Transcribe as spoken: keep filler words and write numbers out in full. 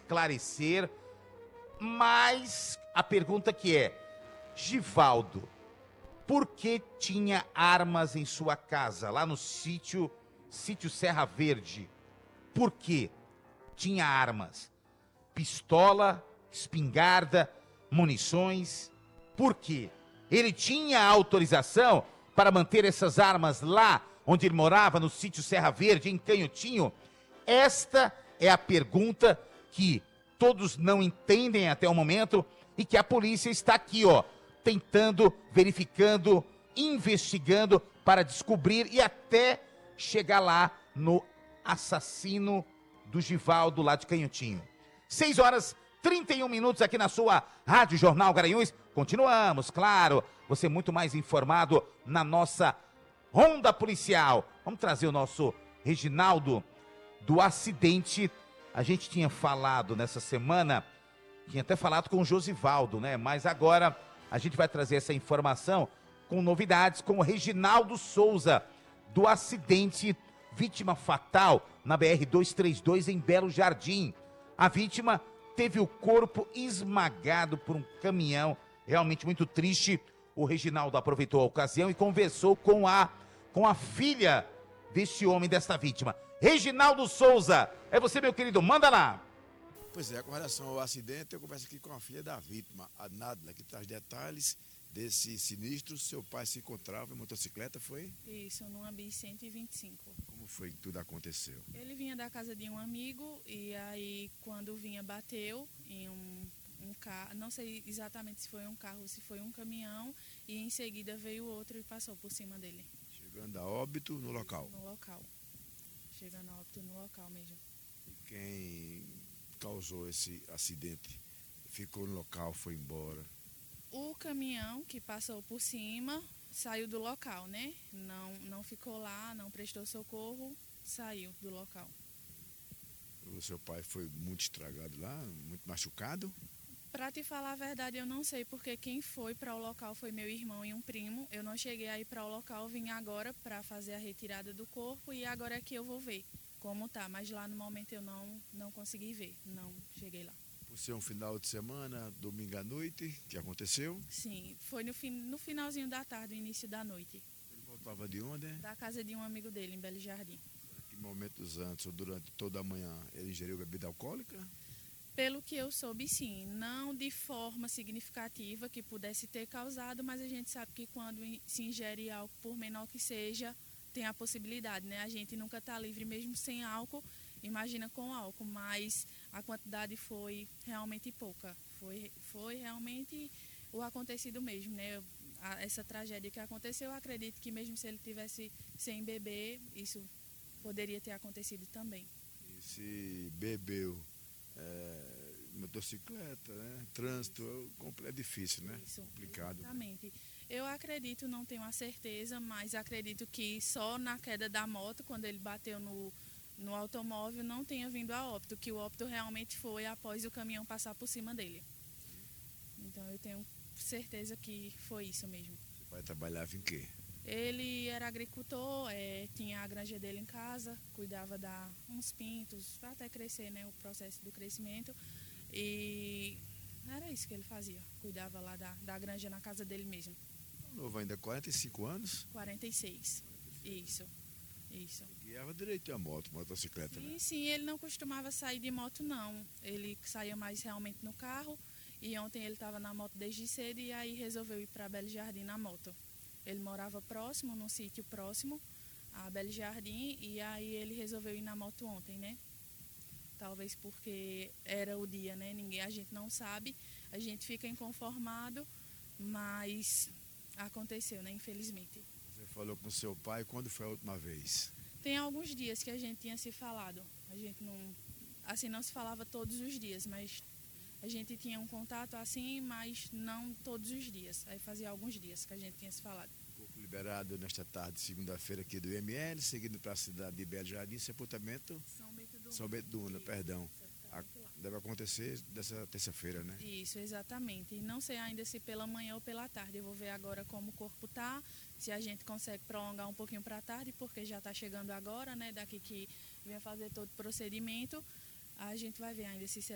esclarecer, mas a pergunta que é, Givaldo, por que tinha armas em sua casa, lá no sítio, sítio Serra Verde? Por que tinha armas? Pistola, espingarda, munições. Por quê? Ele tinha autorização para manter essas armas lá onde ele morava, no sítio Serra Verde, em Canhotinho? Esta é a pergunta que todos não entendem até o momento e que a polícia está aqui, ó, tentando, verificando, investigando para descobrir e até chegar lá no assassino do Givaldo lá de Canhotinho. seis horas e trinta e um minutos aqui na sua Rádio Jornal Garanhuns. Continuamos, claro, você muito mais informado na nossa Ronda Policial. Vamos trazer o nosso Reginaldo do acidente. A gente tinha falado nessa semana, tinha até falado com o Josivaldo, né? Mas agora a gente vai trazer essa informação com novidades com o Reginaldo Souza, do acidente, vítima fatal na B R duzentos e trinta e dois em Belo Jardim. A vítima teve o corpo esmagado por um caminhão, realmente muito triste. O Reginaldo aproveitou a ocasião e conversou com a, com a filha desse homem, desta vítima. Reginaldo Souza, é você, meu querido, manda lá. Pois é, com relação ao acidente, eu converso aqui com a filha da vítima, a Nadla, que traz detalhes desse sinistro. Seu pai se encontrava em motocicleta, foi? Isso, numa bis cento e vinte e cinco. Como foi que tudo aconteceu? Ele vinha da casa de um amigo e aí quando vinha bateu em um, um carro, não sei exatamente se foi um carro ou se foi um caminhão, e em seguida veio outro e passou por cima dele. Chegando a óbito no local? No local, chegando a óbito no local mesmo. E quem causou esse acidente ficou no local, foi embora? O caminhão que passou por cima saiu do local, né? Não, não ficou lá, não prestou socorro, saiu do local. O seu pai foi muito estragado lá, muito machucado? Para te falar a verdade, eu não sei, porque quem foi para o local foi meu irmão e um primo. Eu não cheguei aí para o local, vim agora para fazer a retirada do corpo e agora é que eu vou ver como tá. Mas lá no momento eu não, não consegui ver, não cheguei lá. Por ser um final de semana, domingo à noite, que aconteceu? Sim, foi no, fin, no finalzinho da tarde, no início da noite. Ele voltava de onde? Da casa de um amigo dele, em Belo Jardim. Que momentos antes ou durante toda a manhã ele ingeriu bebida alcoólica? Pelo que eu soube, sim. Não de forma significativa que pudesse ter causado, mas a gente sabe que quando se ingere álcool, por menor que seja, tem a possibilidade, né? A gente nunca está livre mesmo sem álcool, imagina com álcool, mas a quantidade foi realmente pouca. Foi, foi realmente o acontecido mesmo, né? A, essa tragédia que aconteceu, eu acredito que mesmo se ele tivesse sem beber, isso poderia ter acontecido também. E se bebeu, é, motocicleta, né? Trânsito, é difícil, né? Isso, complicado. Exatamente. Eu acredito, não tenho a certeza, mas acredito que só na queda da moto, quando ele bateu no, no automóvel, não tenha vindo a óbito, que o óbito realmente foi após o caminhão passar por cima dele. Então eu tenho certeza que foi isso mesmo. Seu pai trabalhava em quê? Ele era agricultor, é, tinha a granja dele em casa, cuidava da uns pintos, até crescer, né, o processo do crescimento. E era isso que ele fazia, cuidava lá da, da granja na casa dele mesmo. Novo ainda, quarenta e cinco anos? quarenta e seis, isso, isso. Guiava direito a moto, motocicleta, né? E sim, ele não costumava sair de moto não, ele saía mais realmente no carro. E ontem ele estava na moto desde cedo e aí resolveu ir para Belo Jardim na moto. Ele morava próximo, num sítio próximo a Belo Jardim, e aí ele resolveu ir na moto ontem, né? Talvez porque era o dia, né? Ninguém, a gente não sabe, a gente fica inconformado, mas aconteceu, né? Infelizmente. Você falou com seu pai, quando foi a última vez? Tem alguns dias que a gente tinha se falado. A gente não, assim, não se falava todos os dias, mas a gente tinha um contato assim, mas não todos os dias. Aí fazia alguns dias que a gente tinha se falado. Corpo liberado nesta tarde, segunda-feira, aqui do I M L, seguindo para a cidade de Belo Jardim, sepultamento São Bento do Una. São Bento do Una, perdão. A, deve acontecer dessa terça-feira, né? Isso, exatamente. E não sei ainda se pela manhã ou pela tarde. Eu vou ver agora como o corpo tá, se a gente consegue prolongar um pouquinho para a tarde, porque já está chegando agora, né? Daqui que vem fazer todo o procedimento, a gente vai ver ainda se será